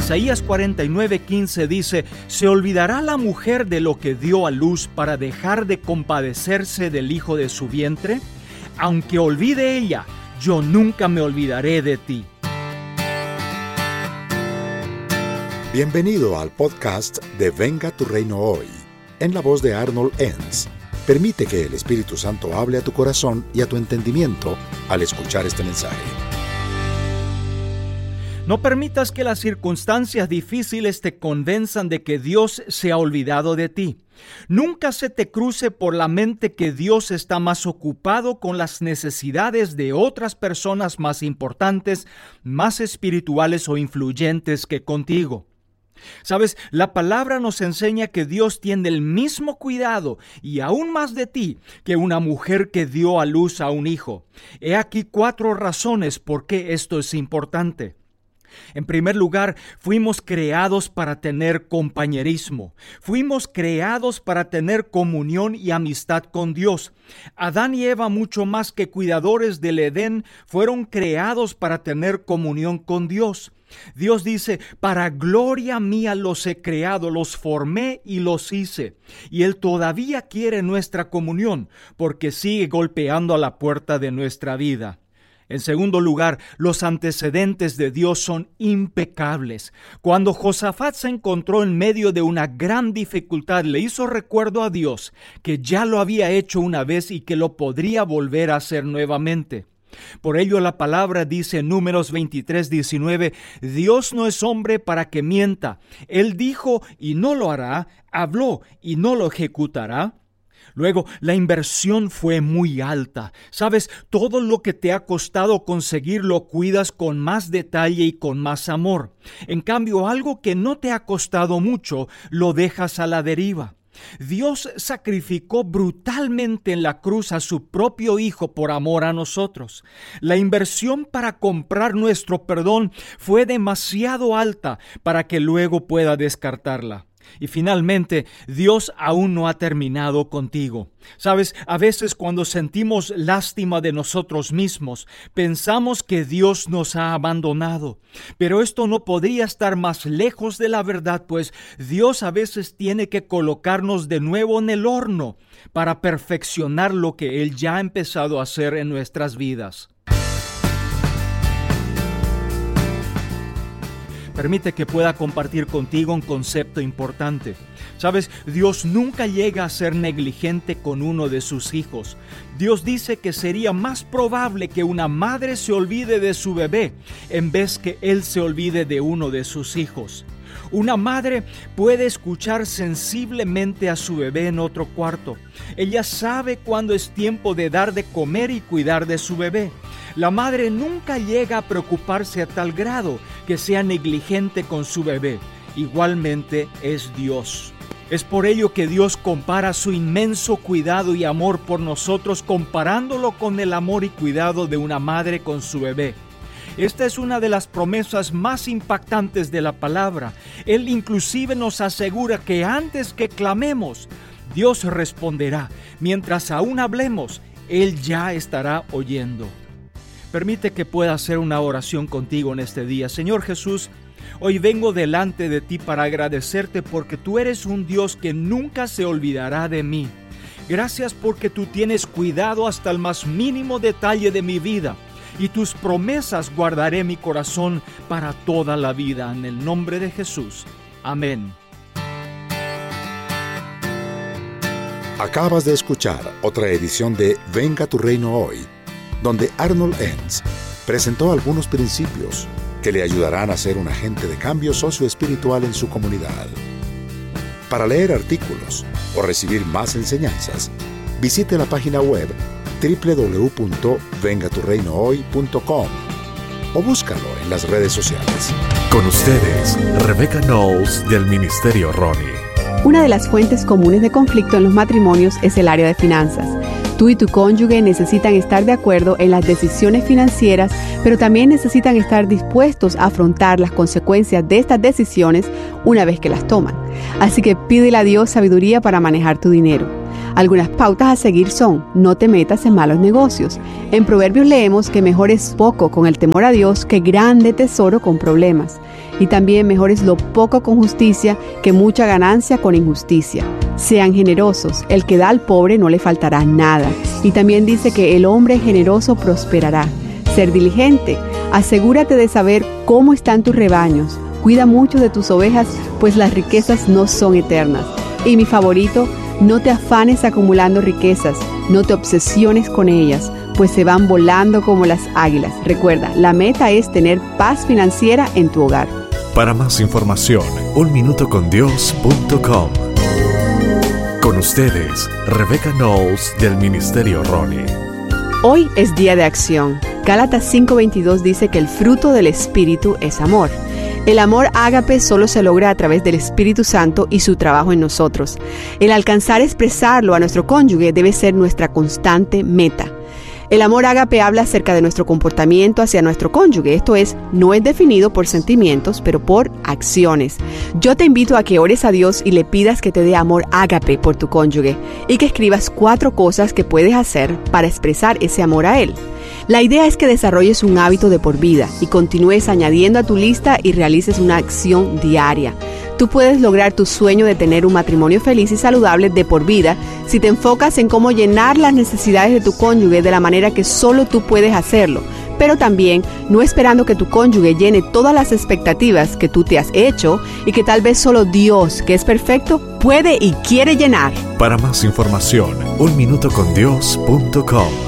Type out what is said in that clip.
Isaías 49:15 dice: ¿se olvidará la mujer de lo que dio a luz para dejar de compadecerse del hijo de su vientre? Aunque olvide ella, yo nunca me olvidaré de ti. Bienvenido al podcast de Venga tu Reino Hoy, en la voz de Arnold Enns. Permite que el Espíritu Santo hable a tu corazón y a tu entendimiento al escuchar este mensaje. No permitas que las circunstancias difíciles te convenzan de que Dios se ha olvidado de ti. Nunca se te cruce por la mente que Dios está más ocupado con las necesidades de otras personas más importantes, más espirituales o influyentes que contigo. Sabes, la palabra nos enseña que Dios tiene el mismo cuidado y aún más de ti que una mujer que dio a luz a un hijo. He aquí 4 razones por qué esto es importante. En primer lugar, fuimos creados para tener compañerismo. Fuimos creados para tener comunión y amistad con Dios. Adán y Eva, mucho más que cuidadores del Edén, fueron creados para tener comunión con Dios. Dios dice: para gloria mía los he creado, los formé y los hice. Y Él todavía quiere nuestra comunión, porque sigue golpeando a la puerta de nuestra vida. En segundo lugar, los antecedentes de Dios son impecables. Cuando Josafat se encontró en medio de una gran dificultad, le hizo recuerdo a Dios que ya lo había hecho una vez y que lo podría volver a hacer nuevamente. Por ello la palabra dice en Números 23:19, Dios no es hombre para que mienta. Él dijo y no lo hará, habló y no lo ejecutará. Luego, la inversión fue muy alta. Sabes, todo lo que te ha costado conseguir lo cuidas con más detalle y con más amor. En cambio, algo que no te ha costado mucho, lo dejas a la deriva. Dios sacrificó brutalmente en la cruz a su propio Hijo por amor a nosotros. La inversión para comprar nuestro perdón fue demasiado alta para que luego pueda descartarla. Y finalmente, Dios aún no ha terminado contigo. Sabes, a veces cuando sentimos lástima de nosotros mismos, pensamos que Dios nos ha abandonado. Pero esto no podría estar más lejos de la verdad, pues Dios a veces tiene que colocarnos de nuevo en el horno para perfeccionar lo que Él ya ha empezado a hacer en nuestras vidas. Permite que pueda compartir contigo un concepto importante. Sabes, Dios nunca llega a ser negligente con uno de sus hijos. Dios dice que sería más probable que una madre se olvide de su bebé en vez que Él se olvide de uno de sus hijos. Una madre puede escuchar sensiblemente a su bebé en otro cuarto. Ella sabe cuándo es tiempo de dar de comer y cuidar de su bebé. La madre nunca llega a preocuparse a tal grado que sea negligente con su bebé. Igualmente es Dios. Es por ello que Dios compara su inmenso cuidado y amor por nosotros comparándolo con el amor y cuidado de una madre con su bebé. Esta es una de las promesas más impactantes de la palabra. Él inclusive nos asegura que antes que clamemos, Dios responderá. Mientras aún hablemos, Él ya estará oyendo. Permite que pueda hacer una oración contigo en este día. Señor Jesús, hoy vengo delante de ti para agradecerte porque tú eres un Dios que nunca se olvidará de mí. Gracias porque tú tienes cuidado hasta el más mínimo detalle de mi vida y tus promesas guardaré mi corazón para toda la vida. En el nombre de Jesús. Amén. Acabas de escuchar otra edición de Venga tu Reino Hoy, donde Arnold Enns presentó algunos principios que le ayudarán a ser un agente de cambio socioespiritual en su comunidad. Para leer artículos o recibir más enseñanzas, visite la página web www.vengaturreinohoy.com o búscalo en las redes sociales. Con ustedes, Rebecca Knowles del Ministerio Ronnie. Una de las fuentes comunes de conflicto en los matrimonios es el área de finanzas. Tú y tu cónyuge necesitan estar de acuerdo en las decisiones financieras, pero también necesitan estar dispuestos a afrontar las consecuencias de estas decisiones una vez que las toman. Así que pídele a Dios sabiduría para manejar tu dinero. Algunas pautas a seguir son: no te metas en malos negocios. En Proverbios leemos que mejor es poco con el temor a Dios que grande tesoro con problemas. Y también mejor es lo poco con justicia que mucha ganancia con injusticia. Sean generosos, el que da al pobre no le faltará nada. Y también dice que el hombre generoso prosperará. Ser diligente, asegúrate de saber cómo están tus rebaños. Cuida mucho de tus ovejas, pues las riquezas no son eternas. Y mi favorito, no te afanes acumulando riquezas, no te obsesiones con ellas, pues se van volando como las águilas. Recuerda, la meta es tener paz financiera en tu hogar. Para más información, unminutocondios.com. Con ustedes, Rebecca Knowles del Ministerio Ronnie. Hoy es día de acción. Gálatas 5:22 dice que el fruto del Espíritu es amor. El amor ágape solo se logra a través del Espíritu Santo y su trabajo en nosotros. El alcanzar a expresarlo a nuestro cónyuge debe ser nuestra constante meta. El amor ágape habla acerca de nuestro comportamiento hacia nuestro cónyuge. Esto es, no es definido por sentimientos, pero por acciones. Yo te invito a que ores a Dios y le pidas que te dé amor ágape por tu cónyuge y que escribas 4 cosas que puedes hacer para expresar ese amor a él. La idea es que desarrolles un hábito de por vida y continúes añadiendo a tu lista y realices una acción diaria. Tú puedes lograr tu sueño de tener un matrimonio feliz y saludable de por vida si te enfocas en cómo llenar las necesidades de tu cónyuge de la manera que solo tú puedes hacerlo, pero también no esperando que tu cónyuge llene todas las expectativas que tú te has hecho y que tal vez solo Dios, que es perfecto, puede y quiere llenar. Para más información, unminutocondios.com.